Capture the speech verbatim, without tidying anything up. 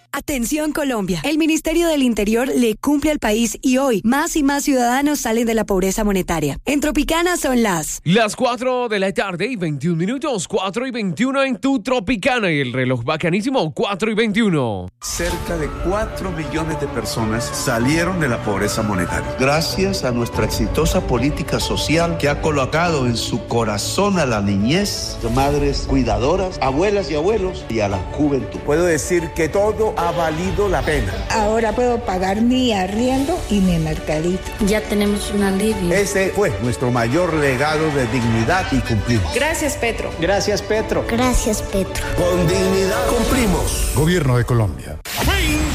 Atención Colombia, el Ministerio del Interior le cumple al país y hoy más y más ciudadanos salen de la pobreza monetaria. En Tropicana son las... Las cuatro de la tarde y veintiún minutos, cuatro y veintiuno en tu Tropicana y el reloj bacanísimo, cuatro y veintiuno. Cerca de cuatro millones de personas salieron de la pobreza monetaria. Gracias a nuestra exitosa política social que ha colocado en su corazón a la niñez, madres cuidadoras, abuelas y abuelos y a la juventud. Puedo decir que todo ha valido la pena. Ahora puedo pagar mi arriendo y mi mercadito. Ya tenemos un alivio. Ese fue nuestro mayor legado de dignidad y cumplimos. Gracias, Petro. Gracias, Petro. Gracias, Petro. Con dignidad cumplimos. Gobierno de Colombia. Fin